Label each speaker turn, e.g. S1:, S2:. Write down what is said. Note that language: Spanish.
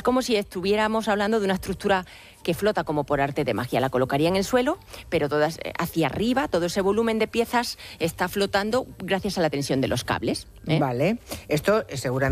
S1: como si estuviéramos hablando de una estructura que flota como por arte de magia. La colocaría en el suelo, pero todas hacia arriba, todo ese volumen de piezas está flotando gracias a la tensión de los cables.
S2: Vale, esto seguramente